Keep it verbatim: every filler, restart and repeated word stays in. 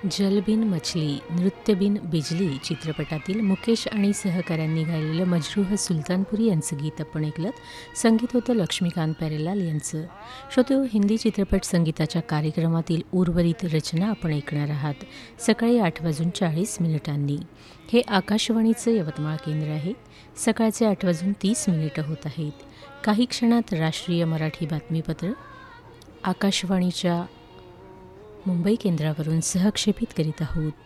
जलबिन मछली नृत्यबिन बिजली चित्रपटातील मुकेश आणि सहकाऱ्यांनी गायलेलं मजरूह सुलतानपुरी यांचं गीत आपण ऐकलत. संगीत होतं लक्ष्मीकांत प्यारेलाल यांचं. श्रोतो, हिंदी चित्रपट संगीताच्या कार्यक्रमातील उर्वरित रचना आपण ऐकणार आहात सकाळी आठ वाजून चाळीस मिनिटांनी. हे आकाशवाणीचं यवतमाळ केंद्र आहे. सकाळचे आठ वाजून तीस मिनिटं होत आहेत. काही क्षणात राष्ट्रीय मराठी बातमीपत्र आकाशवाणीच्या मुंबई केंद्रावरून सहक्षेपित करीत आहोत.